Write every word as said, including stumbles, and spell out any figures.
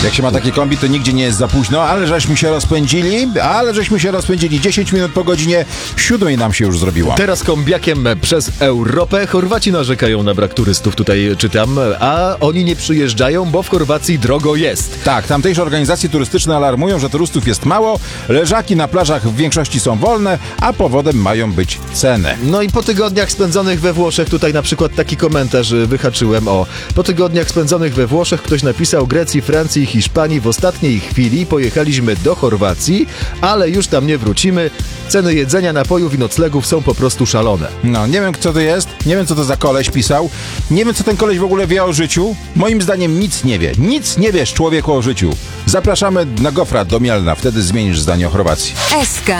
Jak się ma takie kombi, to nigdzie nie jest za późno, ale żeśmy się rozpędzili, ale żeśmy się rozpędzili. dziesięć minut po godzinie siódmej nam się już zrobiło. Teraz kombiakiem przez Europę. Chorwaci narzekają na brak turystów, tutaj czytam, a oni nie przyjeżdżają, bo w Chorwacji drogo jest. Tak, tamtejsze organizacje turystyczne alarmują, że turystów jest mało, leżaki na plażach w większości są wolne, a powodem mają być ceny. No i po tygodniach spędzonych we Włoszech, tutaj na przykład taki komentarz wyhaczyłem, o. Po tygodniach spędzonych we Włoszech ktoś napisał: Grecji, Francji i Hiszpanii w ostatniej chwili pojechaliśmy do Chorwacji, ale już tam nie wrócimy. Ceny jedzenia, napojów i noclegów są po prostu szalone. No, nie wiem kto to jest, nie wiem co to za koleś pisał, nie wiem co ten koleś w ogóle wie o życiu. Moim zdaniem nic nie wie, nic nie wiesz człowieku o życiu. Zapraszamy na Gofra do Mielna, wtedy zmienisz zdanie o Chorwacji. S K